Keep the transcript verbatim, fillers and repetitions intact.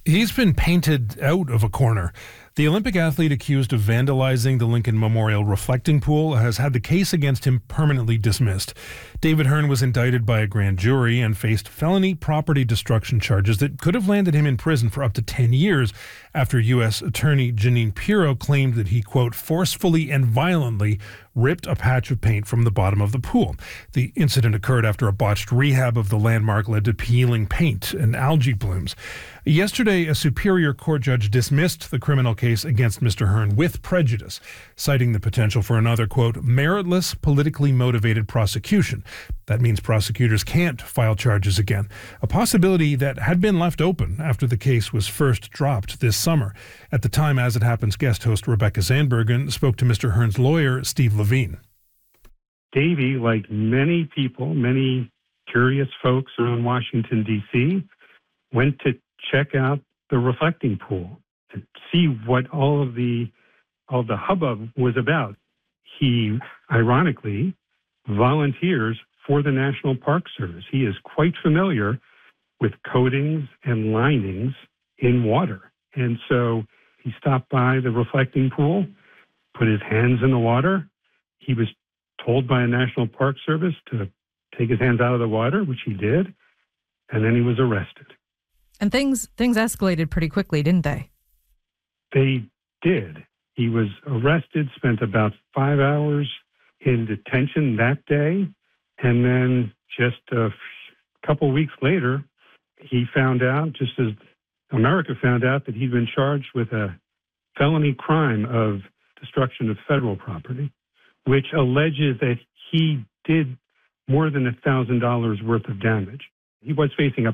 He's been painted out of a corner. The Olympic athlete accused of vandalizing the Lincoln Memorial reflecting pool has had the case against him permanently dismissed. David Hearn was indicted by a grand jury and faced felony property destruction charges that could have landed him in prison for up to ten years after U S Attorney Jeanine Pirro claimed that he, quote, forcefully and violently ripped a patch of paint from the bottom of the pool. The incident occurred after a botched rehab of the landmark led to peeling paint and algae blooms. Yesterday, a Superior Court judge dismissed the criminal case against Mister Hearn with prejudice, citing the potential for another, quote, meritless, politically motivated prosecution. That means prosecutors can't file charges again, a possibility that had been left open after the case was first dropped this summer. At the time, As It Happens guest host Rebecca Zandbergen spoke to Mister Hearn's lawyer, Steve Levine. Davey, like many people, many curious folks around Washington, D C, went to check out the reflecting pool to see what all of the all the hubbub was about. He, ironically, volunteers for the National Park Service. He is quite familiar with coatings and linings in water. And so he stopped by the reflecting pool, put his hands in the water. He was told by a National Park Service to take his hands out of the water, which he did, and then he was arrested. And things things escalated pretty quickly, didn't they? They did. He was arrested, spent about five hours in detention that day, and then just a f- couple weeks later, he found out, just as America found out, that he'd been charged with a felony crime of destruction of federal property, which alleges that he did more than one thousand dollars worth of damage. He was facing a